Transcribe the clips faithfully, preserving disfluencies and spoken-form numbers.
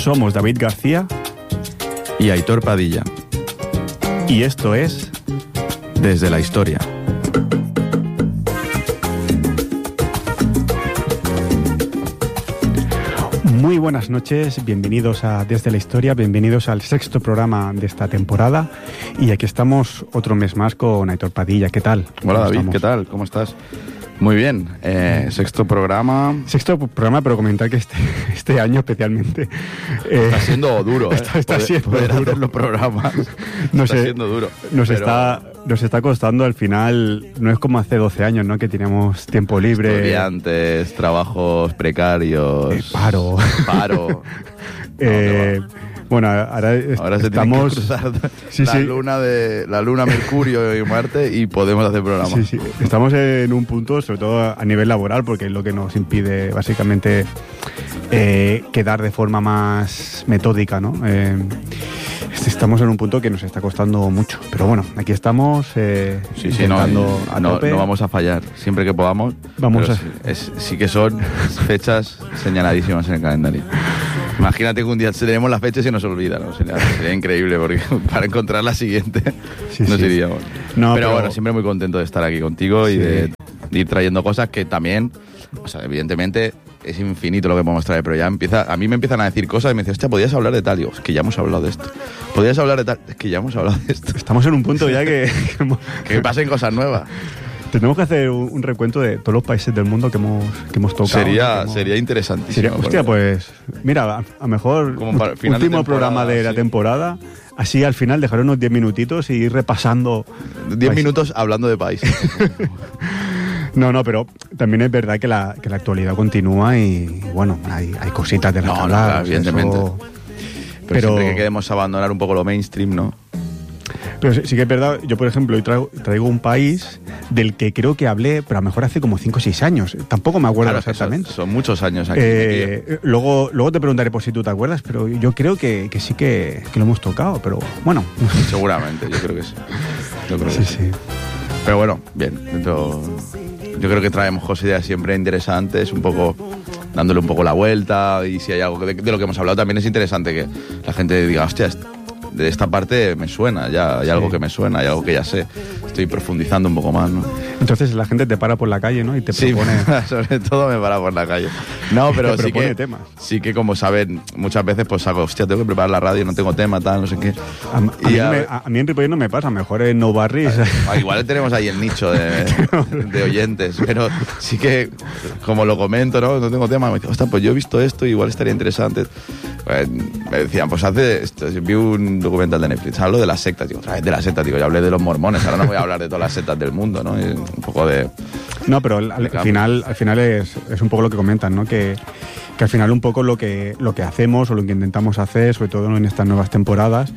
Somos David García y Aitor Padilla. Y esto es Desde la Historia. Muy buenas noches, bienvenidos a Desde la Historia, bienvenidos al sexto programa de esta temporada. Y aquí estamos otro mes más con Aitor Padilla. ¿Qué tal? Hola David, estamos? ¿Qué tal? ¿Cómo estás? Muy bien, eh, sexto programa. Sexto programa, pero comentar que este, este año especialmente... Eh, está siendo duro, ¿eh? Está, está poder, siendo poder duro. hacer los programas. No está sé, siendo duro. Nos, pero... está, nos está costando al final, no es como hace doce años, ¿no? Que teníamos tiempo libre. Estudiantes, trabajos precarios. Eh, paro. Paro. eh, no, Bueno, ahora, est- ahora se estamos... tiene que cruzar sí, la, sí. luna de, la luna, Mercurio y Marte y podemos hacer programas. Sí, sí. Estamos en un punto, sobre todo a nivel laboral, porque es lo que nos impide básicamente eh, quedar de forma más metódica, ¿no? Eh, estamos en un punto que nos está costando mucho. Pero bueno, aquí estamos eh, sí, sí, intentando no, a no, tope. no vamos a fallar, siempre que podamos. Vamos a... sí, es, sí que son fechas señaladísimas en el calendario. Imagínate que un día tenemos la fecha y se nos olvida, ¿no? Sería, sería increíble, porque para encontrar la siguiente sí, nos sí. iríamos. No, pero, pero bueno, siempre muy contento de estar aquí contigo sí. y de, de ir trayendo cosas que también, o sea, evidentemente es infinito lo que podemos traer, pero ya empieza, a mí me empiezan a decir cosas y me dicen, hostia, podías hablar de tal, y digo, es que ya hemos hablado de esto. Podías hablar de tal, es que ya hemos hablado de esto. Estamos en un punto ya que... que pasen cosas nuevas. Tenemos que hacer un, un recuento de todos los países del mundo que hemos, que hemos tocado. Sería, hemos... sería interesantísimo. Sería, hostia, pues, mira, a, a lo mejor como para final último de programa de sí. la temporada, así al final dejar unos diez minutitos y ir repasando. diez minutos hablando de países. No, no, pero también es verdad que la, que la actualidad continúa y, bueno, hay, hay cositas de las no, que hablar. No, claro, evidentemente. Eso... Pero, pero siempre que queremos abandonar un poco lo mainstream, ¿no? Pero sí, sí que es verdad, yo por ejemplo hoy traigo, traigo un país del que creo que hablé, pero a lo mejor hace como cinco o seis años. Tampoco me acuerdo claro, exactamente. Son, son muchos años aquí. Eh, luego, luego te preguntaré por si tú te acuerdas, pero yo creo que, que sí que, que lo hemos tocado, pero bueno. Seguramente, yo creo que sí. Yo creo sí, que sí. sí. Pero bueno, bien. Dentro, yo creo que traemos cosas ideas siempre interesantes, un poco dándole un poco la vuelta, y si hay algo de, de lo que hemos hablado también es interesante que la gente diga, hostia, de esta parte me suena, ya hay sí. algo que me suena, hay algo que ya sé. Estoy profundizando un poco más, ¿no? Entonces la gente te para por la calle, ¿no? Y te sí, propone... sobre todo me para por la calle. No, pero te sí que, temas. sí que como saben, muchas veces pues hago, hostia, tengo que preparar la radio, no tengo tema, tal, no sé qué. A, a, mí, a, me, a, a mí en Ripollet no me pasa, mejor en No Barris. Igual tenemos ahí el nicho de, de oyentes, pero sí que, como lo comento, ¿no? No tengo tema, me digo, hostia, pues yo he visto esto, igual estaría interesante. Pues, me decían, pues hace, esto, vi un documental de Netflix, hablo de las sectas, digo, otra vez de las sectas, digo, ya hablé de los mormones, ahora no voy a hablar de todas las sectas del mundo, ¿no? Y un poco de... No, pero al, al final, al final es, es un poco lo que comentan, ¿no? Que, que al final un poco lo que, lo que hacemos o lo que intentamos hacer, sobre todo en estas nuevas temporadas,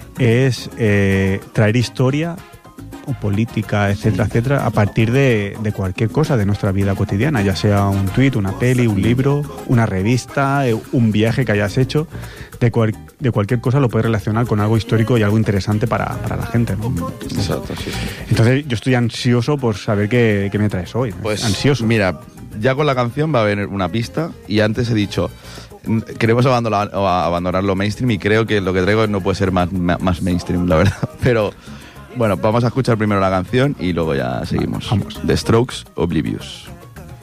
es eh, traer historia o política, etcétera, etcétera, a partir de, de cualquier cosa de nuestra vida cotidiana, ya sea un tuit, una peli, un libro, una revista, un viaje que hayas hecho, de, cual, de cualquier cosa lo puedes relacionar con algo histórico y algo interesante para, para la gente, ¿no? Exacto, sí, sí. Entonces yo estoy ansioso por saber qué, qué me traes hoy. Pues ansioso. Mira, ya con la canción va a haber una pista y antes he dicho, queremos abandonar, abandonar lo mainstream y creo que lo que traigo no puede ser más, más mainstream, la verdad, pero... Bueno, vamos a escuchar primero la canción y luego ya seguimos. Vamos. The Strokes, Oblivious.